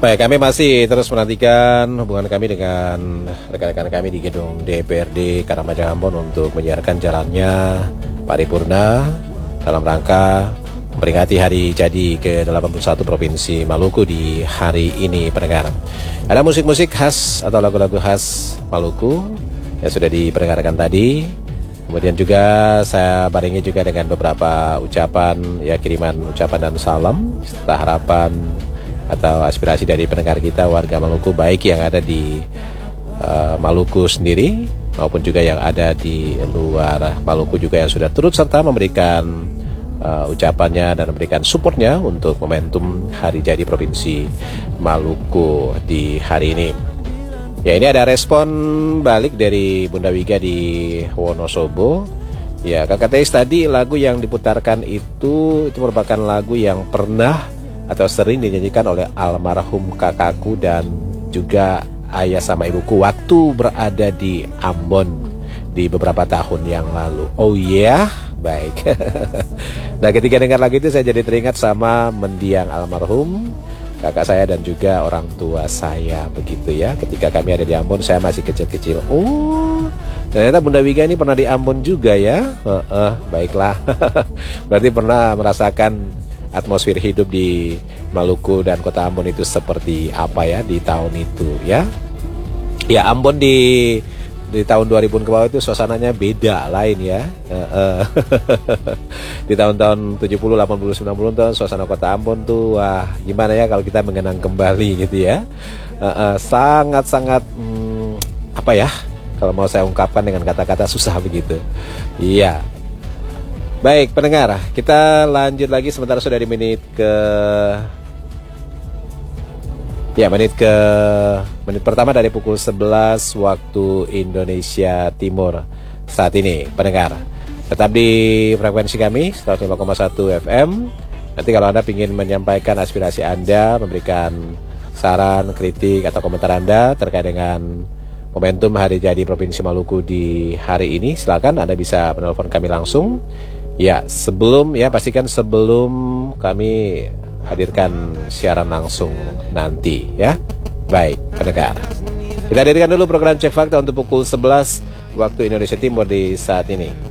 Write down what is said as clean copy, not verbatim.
Baik, kami masih terus menantikan hubungan kami dengan rekan-rekan kami di gedung DPRD Karangbaja Ambon untuk menyiarkan jalannya paripurna dalam rangka memperingati hari jadi ke-81 Provinsi Maluku di hari ini, pendengar. Ada musik-musik khas atau lagu-lagu khas Maluku yang sudah diperdengarkan tadi. Kemudian juga saya barengi juga dengan beberapa ucapan, ya kiriman ucapan dan salam serta harapan atau aspirasi dari pendengar kita warga Maluku, baik yang ada di Maluku sendiri maupun juga yang ada di luar Maluku juga yang sudah turut serta memberikan ucapannya dan memberikan supportnya untuk momentum hari jadi Provinsi Maluku di hari ini. Ya, ini ada respon balik dari Bunda Wiga di Wonosobo. Ya, Kakak Teis, tadi lagu yang diputarkan itu merupakan lagu yang pernah atau sering dinyanyikan oleh almarhum kakakku dan juga ayah sama ibuku waktu berada di Ambon di beberapa tahun yang lalu. Oh iya, baik. Nah, ketika dengar lagu itu saya jadi teringat sama mendiang almarhum kakak saya dan juga orang tua saya, begitu ya. Ketika kami ada di Ambon, saya masih kecil-kecil. Oh, ternyata Bunda Wiga ini pernah di Ambon juga ya. Baiklah. Berarti pernah merasakan atmosfer hidup di Maluku dan kota Ambon itu seperti apa ya di tahun itu ya. Ya, Ambon di tahun 2000 ke bawah itu suasananya beda lain ya. Di tahun-tahun 70, 80, 90 tuh suasana kota Ambon tuh wah gimana ya kalau kita mengenang kembali gitu ya. Sangat-sangat apa ya, kalau mau saya ungkapkan dengan kata-kata susah begitu. Iya. Baik, pendengar, kita lanjut lagi sementara sudah di menit pertama dari pukul 11 waktu Indonesia Timur saat ini, pendengar. Tetap di frekuensi kami 105,1 FM. Nanti kalau Anda ingin menyampaikan aspirasi Anda, memberikan saran, kritik atau komentar Anda terkait dengan momentum hari jadi Provinsi Maluku di hari ini, silakan Anda bisa menelpon kami langsung. Ya, pastikan sebelum kami hadirkan siaran langsung nanti ya. Baik, pendengar, kita hadirkan dulu program Cek Fakta untuk pukul 11 waktu Indonesia Timur di saat ini.